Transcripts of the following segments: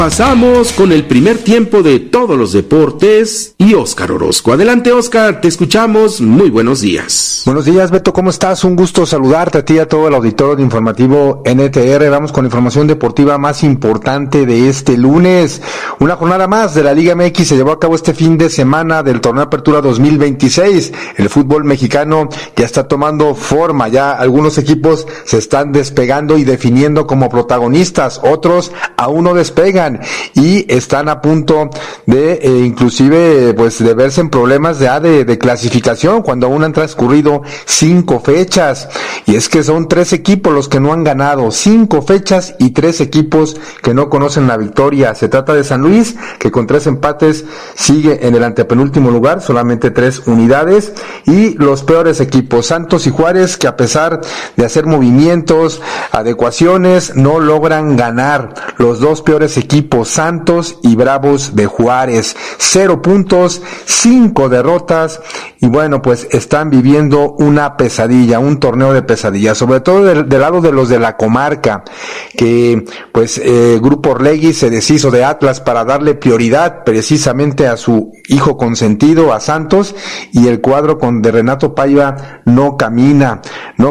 Pasamos con el primer tiempo de todos los deportes y Óscar Orozco. Adelante, Óscar, te escuchamos. Muy buenos días. Buenos días, Beto, ¿cómo estás? Un gusto saludarte a ti y a todo el auditorio de Informativo NTR. Vamos con la información deportiva más importante de este lunes. Una jornada más de la Liga MX se llevó a cabo este fin de semana del Torneo Apertura 2026. El fútbol mexicano ya está tomando forma, ya algunos equipos se están despegando y definiendo como protagonistas, otros aún no despegan y están a punto de inclusive pues de verse en problemas de clasificación cuando aún han transcurrido 5 fechas, y es que son 3 equipos los que no han ganado, 5 fechas y 3 equipos que no conocen la victoria. Se trata de San Luis, que con 3 empates sigue en el antepenúltimo lugar, solamente 3 unidades, y los peores equipos, Santos y Juárez, que a pesar de hacer movimientos, adecuaciones, no logran ganar. Los 2 peores equipos, Santos y Bravos de Juárez, 0 puntos, 5 derrotas, y bueno, pues están viviendo una pesadilla, un torneo de pesadilla, sobre todo del lado de los de la comarca, que pues Grupo Orlegui se deshizo de Atlas para darle prioridad precisamente a su hijo consentido, a Santos, y el cuadro de Renato Paiva no camina,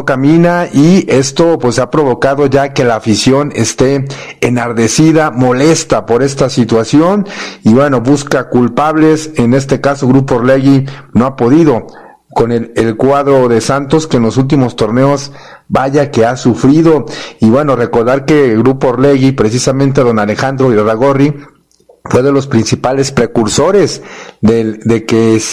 y esto pues ha provocado ya que la afición esté enardecida, molesta por esta situación, y bueno, busca culpables. En este caso Grupo Orlegui no ha podido con el cuadro de Santos, que en los últimos torneos vaya que ha sufrido. Y bueno, recordar que Grupo Orlegui, precisamente don Alejandro Irarrágorri, fue de los principales precursores de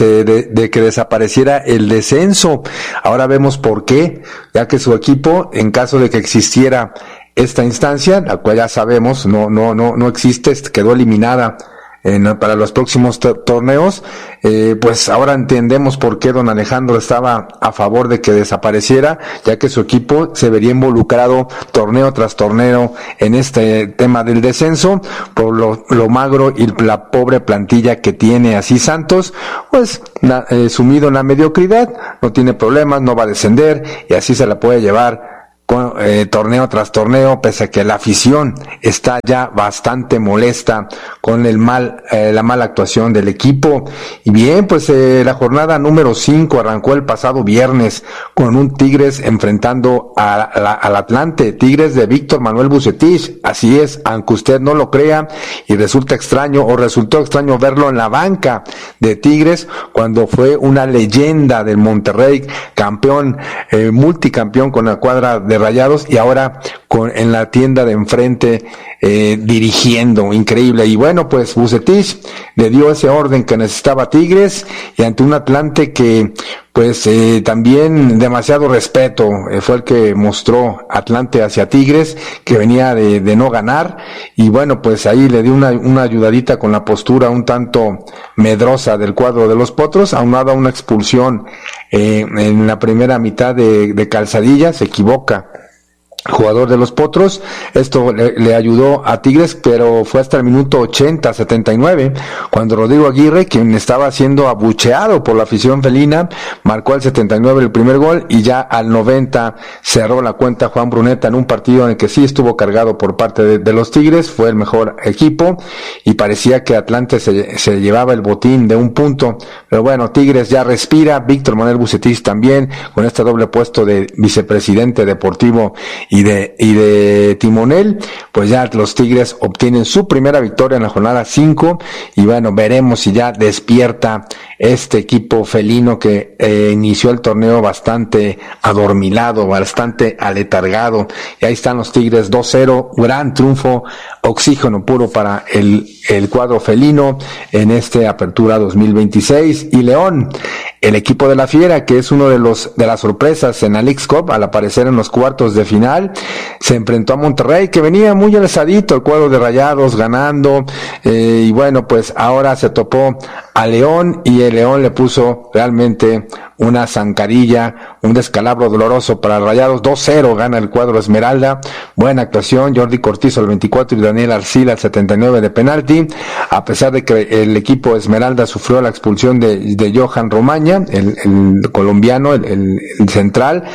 que desapareciera el descenso. Ahora vemos por qué, ya que su equipo, en caso de que existiera esta instancia, la cual ya sabemos no existe, quedó eliminada para los próximos torneos, pues ahora entendemos por qué don Alejandro estaba a favor de que desapareciera, ya que su equipo se vería involucrado torneo tras torneo en este tema del descenso, por lo magro y la pobre plantilla que tiene. Así Santos, pues sumido en la mediocridad, no tiene problemas, no va a descender, y así se la puede llevar torneo tras torneo, pese a que la afición está ya bastante molesta con la mala actuación del equipo. Y bien, pues la jornada número 5 arrancó el pasado viernes con un Tigres enfrentando al Atlante, Tigres de Víctor Manuel Vucetich. Así es, aunque usted no lo crea, y resultó extraño verlo en la banca de Tigres, cuando fue una leyenda del Monterrey, campeón, multicampeón con la cuadra de Rayados, y ahora en la tienda de enfrente dirigiendo, increíble. Y bueno, pues Vucetich le dio ese orden que necesitaba Tigres, y ante un Atlante que pues también demasiado respeto fue el que mostró Atlante hacia Tigres, que venía de no ganar, y bueno, pues ahí le dio una ayudadita con la postura un tanto medrosa del cuadro de los Potros, aunado a una expulsión en la primera mitad de Calzadilla. Se equivoca jugador de los Potros, esto le ayudó a Tigres, pero fue hasta el minuto 79, cuando Rodrigo Aguirre, quien estaba siendo abucheado por la afición felina, marcó al 79 el primer gol, y ya al 90 cerró la cuenta Juan Bruneta en un partido en el que sí estuvo cargado por parte de los Tigres. Fue el mejor equipo y parecía que Atlante se llevaba el botín de un punto, pero bueno, Tigres ya respira. Víctor Manuel Vucetich también, con este doble puesto de vicepresidente deportivo y de timonel, pues ya los Tigres obtienen su primera victoria en la jornada 5, y bueno, veremos si ya despierta este equipo felino que inició el torneo bastante adormilado, bastante aletargado, y ahí están los Tigres 2-0, gran triunfo, oxígeno puro para el cuadro felino en este Apertura 2026. Y León, el equipo de la Fiera, que es uno de las sorpresas en la Leagues Cup al aparecer en los cuartos de final, se enfrentó a Monterrey, que venía muy alzadito, el cuadro de Rayados ganando, y bueno, pues ahora se topó a León, y el León le puso realmente una zancadilla, un descalabro doloroso para Rayados. 2-0 gana el cuadro Esmeralda. Buena actuación, Jordi Cortizo al 24 y Daniel Arcila al 79 de penalti, a pesar de que el equipo Esmeralda sufrió la expulsión de Johan Romaña, el colombiano, el central.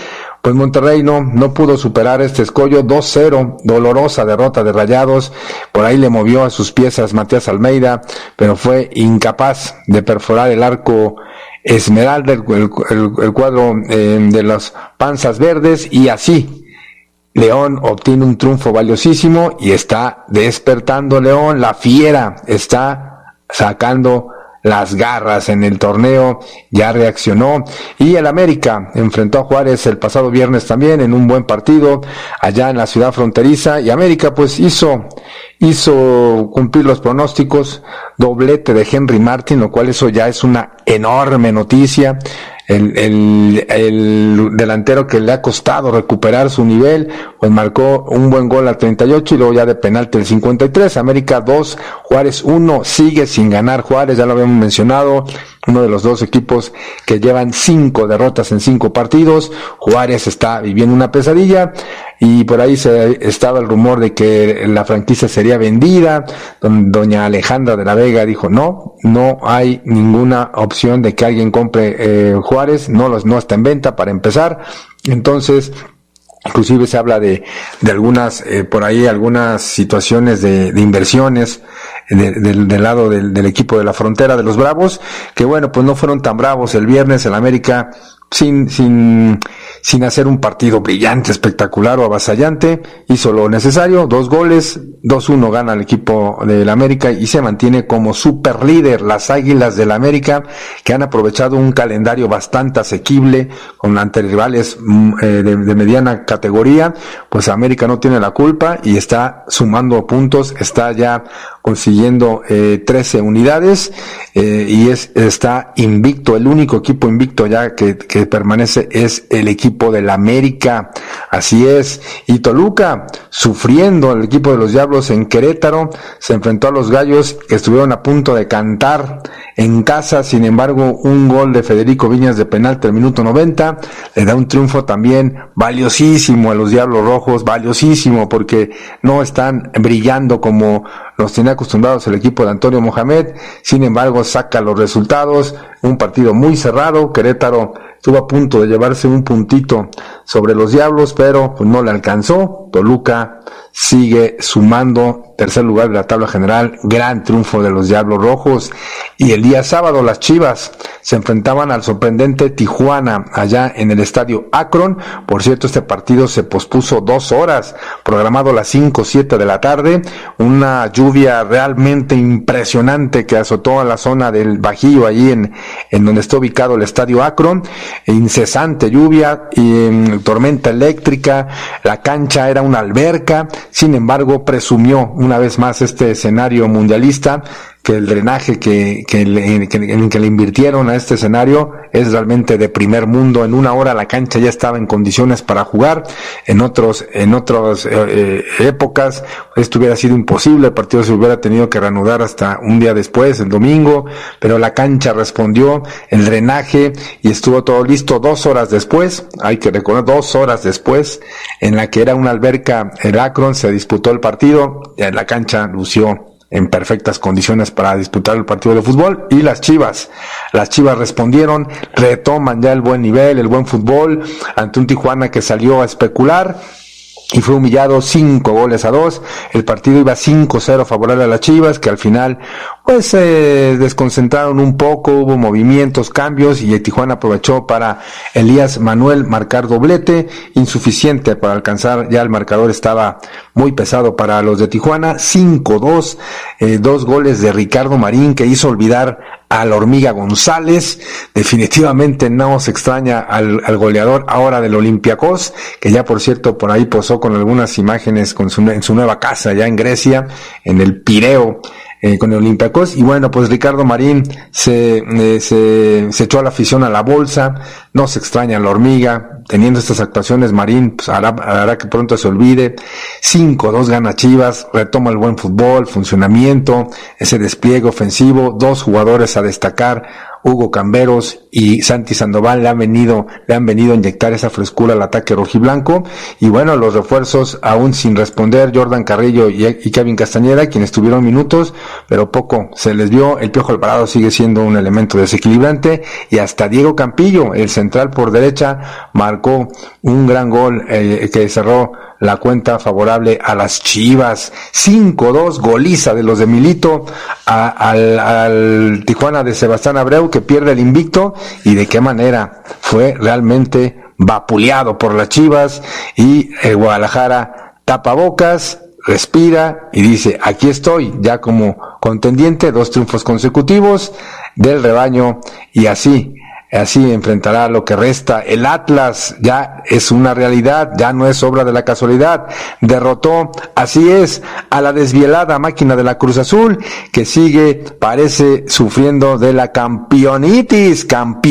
Pues Monterrey no pudo superar este escollo. 2-0, dolorosa derrota de Rayados. Por ahí le movió a sus piezas Matías Almeida, pero fue incapaz de perforar el arco Esmeralda, el cuadro de las panzas verdes, y así León obtiene un triunfo valiosísimo y está despertando León. La fiera está sacando las garras en el torneo, ya reaccionó. Y el América enfrentó a Juárez el pasado viernes también en un buen partido allá en la ciudad fronteriza, y América pues hizo cumplir los pronósticos. Doblete de Henry Martin, lo cual eso ya es una enorme noticia. El delantero que le ha costado recuperar su nivel, pues marcó un buen gol al 38 y luego ya de penalti el 53. América 2, Juárez 1, sigue sin ganar Juárez, ya lo habíamos mencionado, uno de los dos equipos que llevan 5 derrotas en 5 partidos. Juárez está viviendo una pesadilla, y por ahí estaba el rumor de que la franquicia sería vendida. Doña Alejandra de la Vega dijo no hay ninguna opción de que alguien compre Juárez, no está en venta para empezar. Entonces, inclusive se habla de algunas, por ahí algunas situaciones de inversiones del lado del equipo de la frontera de los Bravos, que bueno, pues no fueron tan bravos el viernes. El América sin hacer un partido brillante, espectacular o avasallante, hizo lo necesario, 2 goles, 2-1 gana el equipo del América y se mantiene como super líder. Las Águilas del América, que han aprovechado un calendario bastante asequible con ante rivales de mediana categoría, pues América no tiene la culpa y está sumando puntos, está ya consiguiendo 13 unidades y está invicto. El único equipo invicto ya que permanece es el equipo del América, así es. Y Toluca, sufriendo, el equipo de los Diablos en Querétaro, se enfrentó a los Gallos, que estuvieron a punto de cantar en casa. Sin embargo, un gol de Federico Viñas de penalti al minuto 90 le da un triunfo también valiosísimo a los Diablos Rojos, valiosísimo, porque no están brillando como los tenía acostumbrados el equipo de Antonio Mohamed. Sin embargo, saca los resultados, un partido muy cerrado. Querétaro estuvo a punto de llevarse un puntito sobre los Diablos, pero pues no le alcanzó. Toluca sigue sumando, tercer lugar de la tabla general, gran triunfo de los Diablos Rojos. Y el día sábado las Chivas se enfrentaban al sorprendente Tijuana allá en el estadio Akron. Por cierto, este partido se pospuso 2 horas, programado a las 5:07 de la tarde. Una lluvia realmente impresionante que azotó a la zona del Bajío, allí en donde está ubicado el estadio Akron. Incesante lluvia y tormenta eléctrica. La cancha era una alberca. Sin embargo, presumió una vez más este escenario mundialista que el drenaje en que le invirtieron a este escenario es realmente de primer mundo. En 1 hora la cancha ya estaba en condiciones para jugar. En otras épocas esto hubiera sido imposible, el partido se hubiera tenido que reanudar hasta un día después, el domingo, pero la cancha respondió, el drenaje, y estuvo todo listo 2 horas después. Hay que recordar, 2 horas después, en la que era una alberca, el Akron, se disputó el partido, y la cancha lució en perfectas condiciones para disputar el partido de fútbol. Y las Chivas respondieron, retoman ya el buen nivel, el buen fútbol, ante un Tijuana que salió a especular y fue humillado 5-2. El partido iba 5-0 favorable a las Chivas, que al final pues se desconcentraron un poco, hubo movimientos, cambios, y Tijuana aprovechó para Elías Manuel marcar doblete, insuficiente para alcanzar, ya el marcador estaba muy pesado para los de Tijuana. 5-2, 2 goles de Ricardo Marín, que hizo olvidar a la Hormiga González. Definitivamente no se extraña al goleador ahora del Olympiacos, que ya por cierto por ahí posó con algunas imágenes en su nueva casa ya en Grecia, en el Pireo, con el Olympiacos. Y bueno, pues Ricardo Marín se echó a la afición a la bolsa. No se extraña a la Hormiga. Teniendo estas actuaciones, Marín pues hará que pronto se olvide. 5-2 gana Chivas, retoma el buen fútbol, funcionamiento, ese despliegue ofensivo. 2 jugadores a destacar, Hugo Camberos y Santi Sandoval le han venido a inyectar esa frescura al ataque rojiblanco, y bueno, los refuerzos aún sin responder, Jordan Carrillo y Kevin Castañeda, quienes tuvieron minutos, pero poco se les vio. El Piojo Alvarado sigue siendo un elemento desequilibrante, y hasta Diego Campillo, el central por derecha, marcó un gran gol que cerró la cuenta favorable a las Chivas. 5-2, goliza de los de Milito al Tijuana de Sebastián Abreu, que pierde el invicto, y de qué manera fue realmente vapuleado por las Chivas. Y el Guadalajara tapa bocas, respira y dice: aquí estoy ya como contendiente, 2 triunfos consecutivos del rebaño, y así enfrentará lo que resta. El Atlas ya es una realidad, ya no es obra de la casualidad. Derrotó, así es, a la desvielada máquina de la Cruz Azul, que parece sufriendo de la campeonitis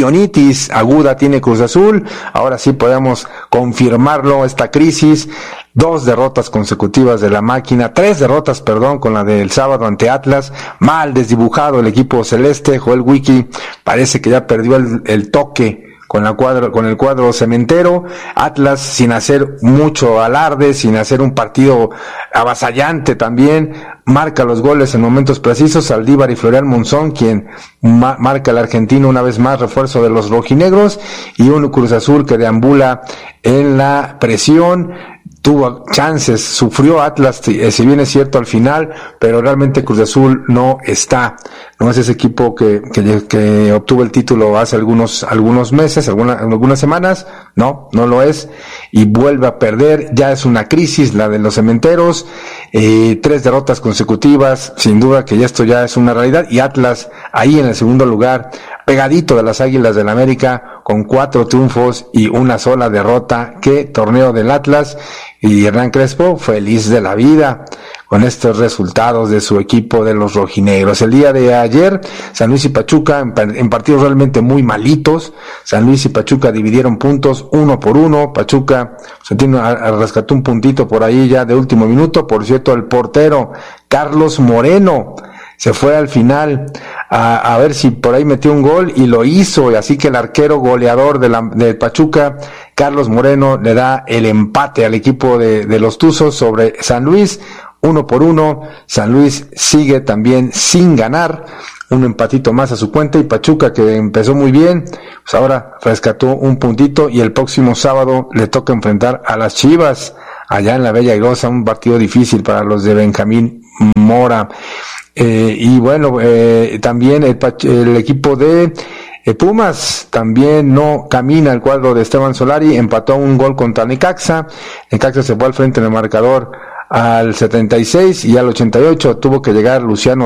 aguda tiene Cruz Azul. Ahora sí podemos confirmarlo, esta crisis. 2 derrotas consecutivas de la máquina, 3 derrotas, con la del sábado ante Atlas. Mal desdibujado el equipo celeste. Joel Wiki parece que ya perdió el toque con el cuadro cementero. Atlas sin hacer mucho alarde, sin hacer un partido avasallante también, marca los goles en momentos precisos. Saldívar y Florian Monzón, quien marca el argentino una vez más, refuerzo de los rojinegros, y un Cruz Azul que deambula en la presión. Tuvo chances, sufrió Atlas, si bien es cierto al final, pero realmente Cruz Azul no es ese equipo que obtuvo el título hace algunos meses, algunas semanas. No lo es, y vuelve a perder. Ya es una crisis la de los cementeros. 3 derrotas consecutivas, sin duda que esto ya es una realidad, y Atlas ahí en el segundo lugar, pegadito de las Águilas del América, con 4 triunfos y una sola derrota. Qué torneo del Atlas, y Hernán Crespo feliz de la vida con estos resultados de su equipo de los rojinegros. El día de ayer, San Luis y Pachuca, en partidos realmente muy malitos. San Luis y Pachuca dividieron puntos 1-1. Pachuca rescató un puntito por ahí ya de último minuto. Por cierto, el portero Carlos Moreno se fue al final a ver si por ahí metió un gol, y lo hizo, y así que el arquero goleador de Pachuca, Carlos Moreno, le da el empate al equipo de los Tuzos sobre San Luis, 1-1. San Luis sigue también sin ganar, un empatito más a su cuenta, y Pachuca, que empezó muy bien, pues ahora rescató un puntito, y el próximo sábado le toca enfrentar a las Chivas allá en la Bella Airosa, un partido difícil para los de Benjamín Mora. Y bueno, también el equipo de Pumas también no camina. El cuadro de Esteban Solari empató un gol contra Necaxa. Necaxa se fue al frente en el marcador al 76, y al 88 tuvo que llegar Luciano